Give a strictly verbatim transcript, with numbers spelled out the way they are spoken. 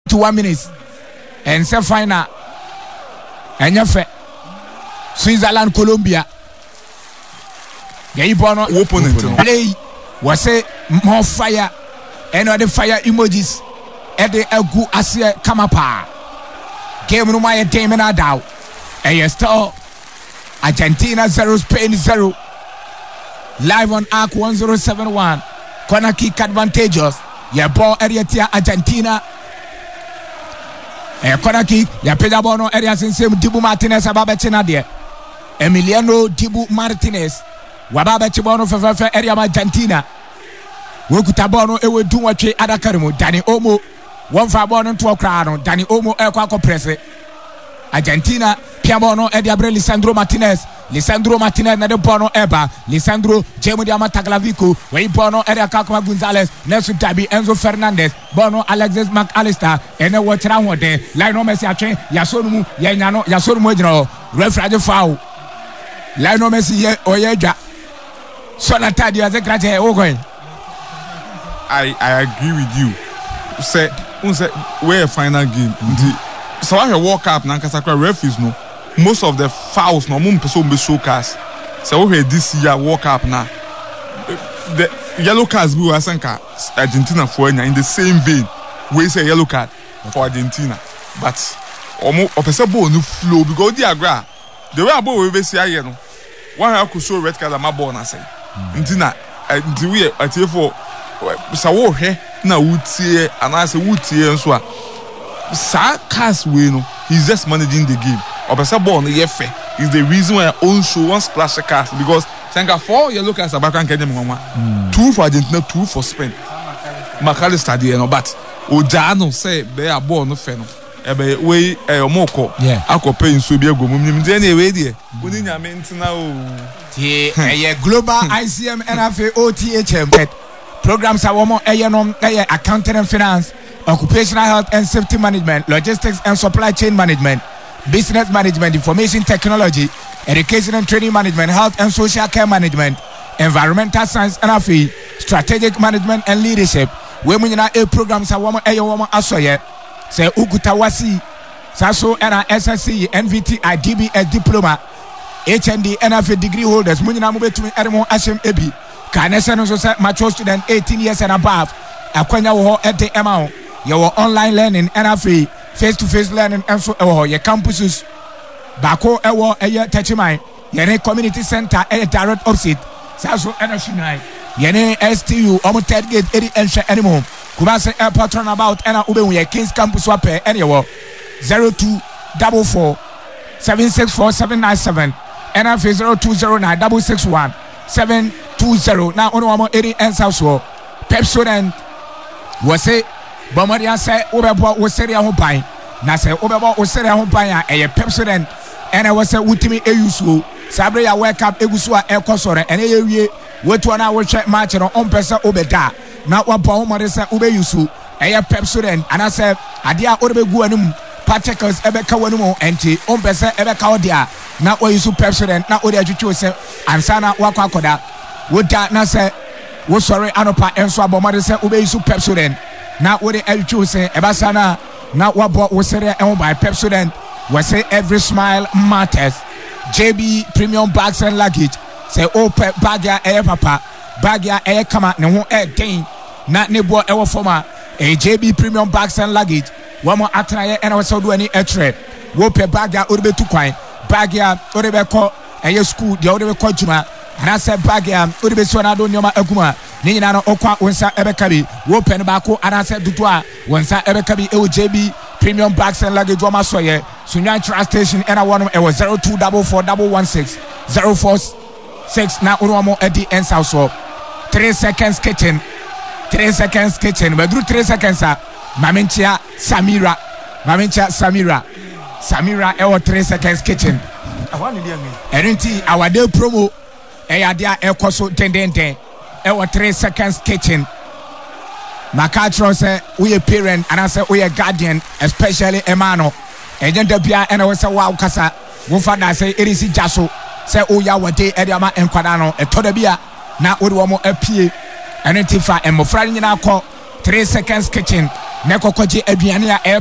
sixty-one minutes and se final enyefe Switzerland Colombia yayi bono opponent play was say more fire and other fire emojis at the agu asia kamapa game no my team na daw e still Argentina zero Spain zero live on Arc one zero seven one corner kick advantageous ya ball area tia Argentina e corner kick ya peda ball no area sensem Dibu Martinez ababa chena de Emiliano Dibu Martinez wababa chi ball no fefe area Argentina wokuta ball no ewe dunwatwe adakarimu Dani Olmo one fa ball no to okra no Dani Olmo e kwa press Argentina Piamono e diabre Lisandro Martinez Lisandro Martinez na de bono eba Lisandro Jemu di Amataglavico we bono e Kakuma Gonzalez Nelson Tabi Enzo Fernandez bono Alexis McAllister ene watchra hode Lionel Messi atwen yasonu ye nyano yasonu mu ejina referee foul Lionel Messi ye oyedwa Sona tadi as a crate o going I I agree with you say unse we final game so I World Cup na nkasa referees no most of the fouls no mum person be showcase so we this year World Cup na the yellow cards be wasanka Argentina for in the same vein we say yellow card for Argentina but omo opese ball no flow because the agra the way ball we be see here no one have to show red card ma ball na say ntina nti we atie for so wo hwe na wutie anase wutie nso a Sa cast we no he's just managing the game. Obesa ball no yefe is the reason why I own show one splash cast because Sanka four yellow cards about can get mm. two for Argentina, two for Spain. McAllister there no but Ojano say be a ball no fe no. Ebe we e omoko. Yeah. Akope nso bi agom nim dey na we there. Oni nyame ntina o. Tie eye global I C M N F A O T H M programs are womo eye no eye accounting and finance, occupational health and safety management, logistics and supply chain management, business management, information technology, education and training management, health and social care management, environmental science and afi, strategic management and leadership. We munina a programs are womo eye womo asoye. Say ukutawasi saso na S S C, N V T I, D B S diploma, H N D, N F A degree holders. Munina mubetumi eremo ashem ebi. Kanese no so say mature student eighteen years and above. Akwanya wo ho ete ema your online learning and afi face to face learning and so ewo your campuses bako ewo eye techimai yene community center eye direct opposite saso enashinai yene S T U omo third gate eri enhwe animo Kumasi airport runabout ena ube ye Kings campus wape ene wo zero two four four seven six four seven nine seven and afi zero two zero nine six six one seven two zero na ono amo eri ensa so Pepsodent was say Bomaria say Ubebo was seria ho ban na say Ubebo was seria ho ban a eye Pepsodent and I was say wutimi eyusu sabre ya World Cup egusu a ekosore ene ye wie wetu na wo hwe match no on pese obeda na wabɔ ho mare say ubeyusu eye Pepsodent ana say ade a orebegu anum particles ebeka wanum enti on pese ebeka odia na oyusu Pepsodent na odi atwitwe say ansana wakwa akoda woda na say wo sorry anopa enso abomare say ubeyusu Pepsodent na wo de elchu say ebasana na wabo wo sere en by Pepsodent we say every smile matters. J B premium bags and luggage say open bag ya e papa bag ya e kama ne ho e den na ne bo e wo forma e J B premium bags and luggage wo mo atraye en we so do ani etre wo pe bag ya orebetu kwan bag ya orebeko e school de orebeko juma ana say bag ya orebesu na do nyoma aguma ni nyina no okwa wonsa ebeka bi wo pen baako ana say dudu a wonsa ebeka bi e o J B premium bags and luggage wo ma soye Sunyan Trust Station and I want it was zero two four four one one six zero four six na uno edi en south so three seconds kitchen three seconds kitchen we do three seconds ah Mamentia Samira Mamentia Samira Samira e was three seconds kitchen enti our day promo e ya dia e koso ten ten ten e was three seconds kitchen Makatro say we a parent and I say we a guardian especially Emano Agent Bia and I was a wow kasa wo father say erisi jaso say o ya wade e ma enkwada no e to da bia na wo wo mo apie ene tifa e mofra nyina kɔ three seconds kitchen na kokɔgye aduane a